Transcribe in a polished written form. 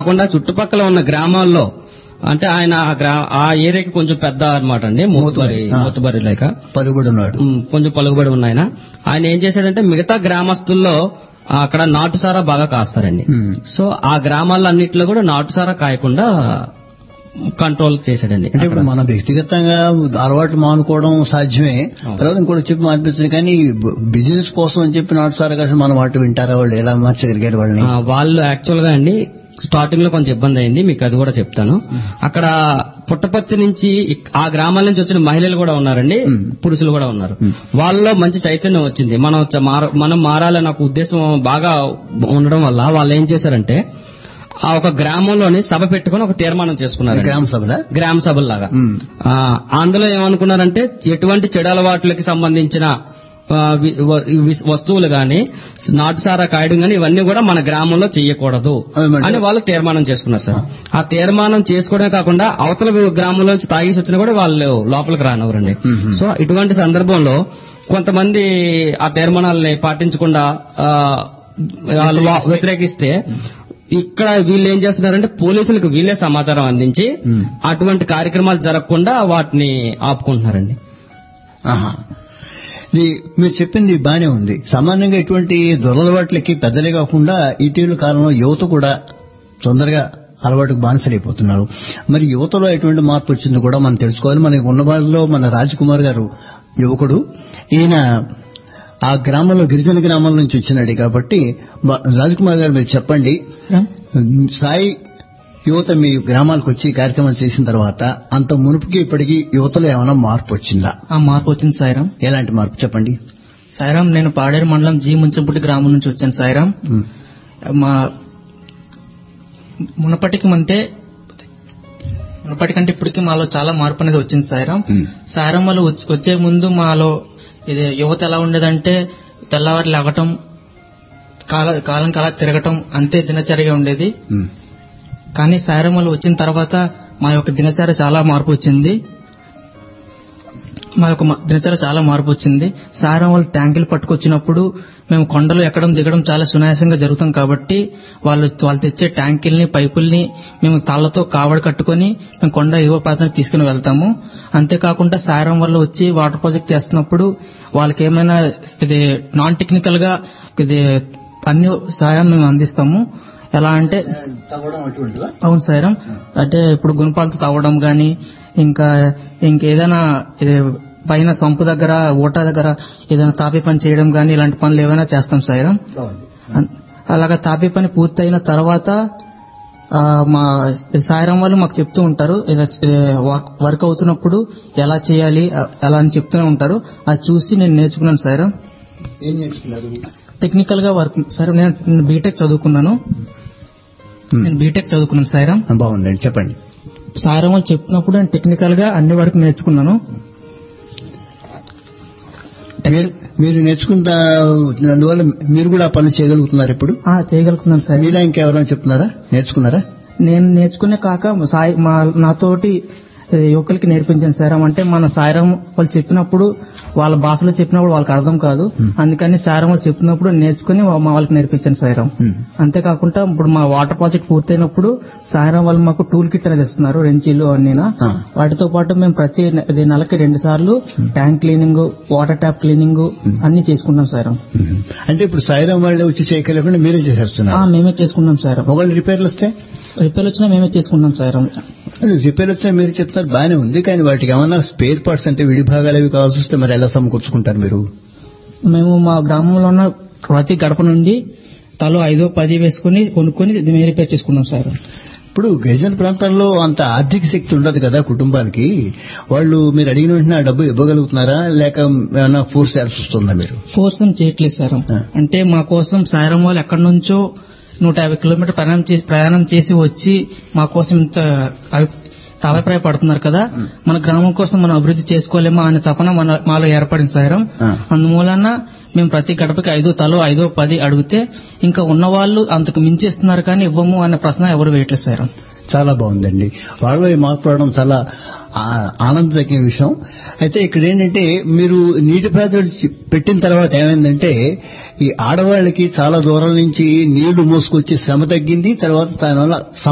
కాకుండా చుట్టుపక్కల ఉన్న గ్రామాల్లో అంటే ఆయన ఆ ఏరియాకి కొంచెం పెద్ద అనమాట అండి, మూతుబరి లేక కొంచెం పలుకుబడి ఉన్న ఆయన ఏం చేశాడంటే మిగతా గ్రామస్తుల్లో అక్కడ నాటుసారా బాగా కాస్తారండి. సో ఆ గ్రామాలన్నింటిలో కూడా నాటుసారా కాయకుండా కంట్రోల్ చేశాడండి. అంటే ఇప్పుడు మన వ్యక్తిగతంగా అలవాటు మానుకోవడం సాధ్యమే, తర్వాత ఇంకోటి చెప్పి మార్పించదు, కానీ బిజినెస్ కోసం అని చెప్పి నాటుసారా కాసి మన మాట వింటారా? వాళ్ళు ఎలా మార్చగలిగారు వాళ్ళని? వాళ్ళు యాక్చువల్ గా అండి స్టార్టింగ్ లో కొంచెం ఇబ్బంది అయింది, మీకు అది కూడా చెప్తాను. అక్కడ పుట్టపర్తి నుంచి ఆ గ్రామాల నుంచి వచ్చిన మహిళలు కూడా ఉన్నారండి, పురుషులు కూడా ఉన్నారు. వాళ్ళలో మంచి చైతన్యం వచ్చింది. మనం మారాలన్న ఒక ఉద్దేశం బాగా ఉండడం వల్ల వాళ్ళు ఏం చేశారంటే ఆ ఒక గ్రామంలోని సభ పెట్టుకుని ఒక తీర్మానం చేసుకున్నారు, గ్రామ సభలాగా. అందులో ఏమనుకున్నారంటే ఎటువంటి చెడు అలవాట్లకి సంబంధించిన వస్తువులు గాని నాటుసారా కాయడం గాని ఇవన్నీ కూడా మన గ్రామంలో చెయ్యకూడదు అని వాళ్ళు తీర్మానం చేసుకున్నారు సార్. ఆ తీర్మానం చేసుకోవడమే కాకుండా అవతల గ్రామంలోంచి తాగేసి వచ్చినా కూడా వాళ్ళు లోపలికి రానివ్వరండి. సో ఇటువంటి సందర్భంలో కొంతమంది ఆ తీర్మానాలని పాటించకుండా వాళ్ళు వ్యతిరేకిస్తే ఇక్కడ వీళ్ళు ఏం చేస్తున్నారంటే పోలీసులకు వీళ్ళే సమాచారం అందించి అటువంటి కార్యక్రమాలు జరగకుండా వాటిని ఆపుకుంటున్నారండి. మీరు చెప్పింది బానే ఉంది. సామాన్యంగా ఇటువంటి దురలవాట్లకి పెద్దలే కాకుండా ఇటీవల కాలంలో యువత కూడా తొందరగా అలవాటుకు బానిసలైపోతున్నారు. మరి యువతలో ఎటువంటి మార్పు వచ్చిందో కూడా మనం తెలుసుకోవాలి. మనకి ఉన్న వాళ్ళలో మన రాజ్కుమార్ గారు యువకుడు, ఈయన ఆ గ్రామంలో గిరిజన గ్రామాల నుంచి వచ్చినాడు. కాబట్టి రాజ్కుమార్ గారు మీరు చెప్పండి, సాయి యువత మీ గ్రామాలకు వచ్చి కార్యక్రమం చేసిన తర్వాత అంత మునుపుకి ఇప్పటికీ యువతలో ఏమైనా మార్పు వచ్చిందా? మార్పు వచ్చింది సాయిరాం. ఎలాంటి మార్పు చెప్పండి? సాయిరాం, నేను పాడేరు మండలం జీ ముంచంపుట్టి గ్రామం నుంచి వచ్చాను సాయిరాం. మా మునపటికంటే ఇప్పటికీ మాలో చాలా మార్పు అనేది వచ్చింది సాయిరాం. సాయిరాం వాళ్ళు వచ్చే ముందు మాలో ఇది యువత ఎలా ఉండేదంటే తెల్లవారు లేవటం, కాలం కాలా తిరగటం, అంతే దినచర్యగా ఉండేది. కానీ సాయిరాం వాళ్ళు వచ్చిన తర్వాత మా యొక్క దినచర్య చాలా మార్పు వచ్చింది. సాయిరాం వాళ్ళు ట్యాంకులు పట్టుకొచ్చినప్పుడు మేము కొండలు ఎక్కడం దిగడం చాలా సునాయాసంగా జరుగుతాం. కాబట్టి వాళ్ళు తెచ్చే ట్యాంకుల్ని పైపుల్ని మేము తాళ్లతో కావడి కట్టుకుని మేము కొండ యువ ప్రాంతానికి తీసుకుని వెళ్తాము. అంతేకాకుండా సాయిరాం వాళ్ళు వచ్చి వాటర్ ప్రాజెక్ట్ చేస్తున్నప్పుడు వాళ్ళకి ఏమైనా ఇది నాన్ టెక్నికల్ గా ఇది అన్ని సహాయం మేము అందిస్తాము. ఎలా అంటే అవును సాయిరాం, అంటే ఇప్పుడు గుణపాలతో తవ్వడం గాని ఇంకేదైనా పైన సంపు దగ్గర ఓటా దగ్గర ఏదైనా తాపి పని చేయడం గాని ఇలాంటి పనులు ఏమైనా చేస్తాం సాయిరాం. అలాగా తాపి పని పూర్తయిన తర్వాత మా సాయిరాం వాళ్ళు మాకు చెప్తూ ఉంటారు, వర్క్ అవుతున్నప్పుడు ఎలా చేయాలి అలా అని చెప్తూనే ఉంటారు. అది చూసి నేను నేర్చుకున్నాను సాయిరాం. టెక్నికల్ గా వర్క్ సార్, నేను బీటెక్ చదువుకున్నాను సాయిరాం. బాగుందండి, చెప్పండి. సాయిరాం వాళ్ళు చెప్తున్నప్పుడు నేను టెక్నికల్ గా అన్ని వరకు నేర్చుకున్నాను. మీరు నేర్చుకున్నందువల్ల మీరు కూడా ఆ పనులు చేయగలుగుతున్నారు ఇప్పుడు? చేయగలుగుతున్నాను సార్. మీలా ఇంకెవరైనా చెప్తున్నారా, నేర్చుకున్నారా? నేను నేర్చుకునే కాక నాతోటి యువకులకి నేర్పించాను సాయిరాం. అంటే మన సాయిరాం వాళ్ళు చెప్పినప్పుడు వాళ్ళ భాషలో చెప్పినప్పుడు వాళ్ళకి అర్థం కాదు, అందుకని సాయిరాం వాళ్ళు చెప్పినప్పుడు నేర్చుకుని మా వాళ్ళకి నేర్పించాను సాయిరాం. అంతేకాకుండా ఇప్పుడు మా వాటర్ ప్రాజెక్ట్ పూర్తయినప్పుడు సాయిరాం వాళ్ళు మాకు టూల్ కిట్ అనేది ఇస్తున్నారు, రెంచీలు అన్నీ. వాటితో పాటు మేము ప్రతి నెలకి 2 సార్లు tank cleaning, water tap cleaning అన్ని చేసుకుంటాం సాయిరాం. అంటే ఇప్పుడు సాయిరాం వాళ్ళు వచ్చి చేయలేకుండా మీరే చేసేస్తున్నారు? మేమే చేసుకుంటాం సాయిరాం. ఒకళ్ళు రిపేర్లు వచ్చినా మేమే చేసుకుంటాం సాయిరాం. రిపేర్ వచ్చినా మీరు చెప్తారు బానే ఉంది, కానీ వాటికి ఏమన్నా స్పేర్ పార్ట్స్ అంటే విడి భాగాలు అవి కావాల్సి వస్తే మరి ఎలా సమకూర్చుకుంటారు మీరు? మేము మా గ్రామంలో ఉన్న ప్రతి గడప నుండి తలో 5-10 వేసుకుని కొనుక్కొని మేము రిపేర్ చేసుకున్నాం సార్. ఇప్పుడు గిరిజన ప్రాంతాల్లో అంత ఆర్థిక శక్తి ఉండదు కదా కుటుంబాలకి, వాళ్ళు మీరు అడిగిన వెంటనే ఆ డబ్బు ఇవ్వగలుగుతున్నారా లేక ఏమైనా ఫోర్స్ చేయాల్సి వస్తుందా? మీరు ఫోర్స్ చేయట్లేదు సార్. అంటే మా కోసం సాయిరాం వాళ్ళు ఎక్కడి నుంచో 150 కిలోమీటర్ ప్రయాణం చేసి వచ్చి మా కోసం ఇంత అభిప్రాయపడుతున్నారు కదా, మన గ్రామం కోసం మనం అభివృద్ధి చేసుకోలేమా అనే తపన మాలో ఏర్పడింది సాయిరాం. అందుమూలన మేము ప్రతి గడపకి 5-10 అడిగితే ఇంకా ఉన్నవాళ్ళు అంతకు మించేస్తున్నారు కానీ ఇవ్వము అనే ప్రశ్న ఎవరు వేయట్లేదు సాయిరాం. చాలా బాగుందండి, వాళ్ళలో మార్పు రావడం చాలా ఆనందదగిన విషయం. అయితే ఇక్కడ ఏంటంటే మీరు నీటి ప్రాజెక్టు పెట్టిన తర్వాత ఏమైందంటే ఈ ఆడవాళ్ళకి చాలా దూరం నుంచి నీళ్లు మోసుకొచ్చి శ్రమ తగ్గింది, తర్వాత దానివల్ల